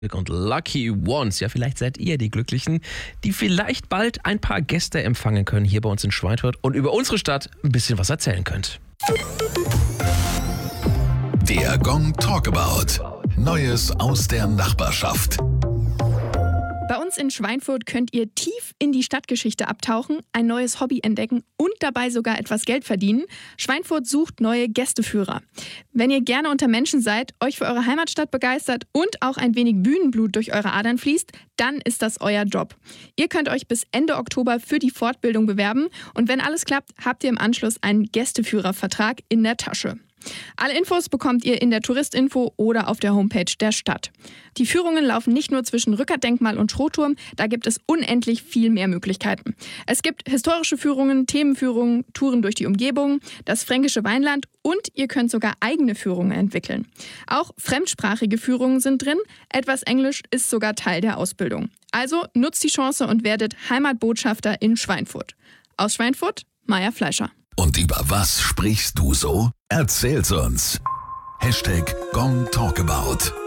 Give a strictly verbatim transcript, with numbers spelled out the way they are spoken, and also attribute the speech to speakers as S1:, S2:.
S1: Und Lucky Ones. Ja, vielleicht seid ihr die Glücklichen, die vielleicht bald ein paar Gäste empfangen können hier bei uns in Schweinfurt und über unsere Stadt ein bisschen was erzählen könnt.
S2: Der Gong Talkabout. Neues aus der Nachbarschaft.
S3: Bei uns in Schweinfurt könnt ihr tief in die Stadtgeschichte abtauchen, ein neues Hobby entdecken und dabei sogar etwas Geld verdienen. Schweinfurt sucht neue Gästeführer. Wenn ihr gerne unter Menschen seid, euch für eure Heimatstadt begeistert und auch ein wenig Bühnenblut durch eure Adern fließt, dann ist das euer Job. Ihr könnt euch bis Ende Oktober für die Fortbildung bewerben und wenn alles klappt, habt ihr im Anschluss einen Gästeführervertrag in der Tasche. Alle Infos bekommt ihr in der Touristinfo oder auf der Homepage der Stadt. Die Führungen laufen nicht nur zwischen Rückerdenkmal und Schroturm, da gibt es unendlich viel mehr Möglichkeiten. Es gibt historische Führungen, Themenführungen, Touren durch die Umgebung, das fränkische Weinland und ihr könnt sogar eigene Führungen entwickeln. Auch fremdsprachige Führungen sind drin, etwas Englisch ist sogar Teil der Ausbildung. Also nutzt die Chance und werdet Heimatbotschafter in Schweinfurt. Aus Schweinfurt, Maja Fleischer.
S2: Und über was sprichst du so? Erzähl's uns. Hashtag Gong Talkabout.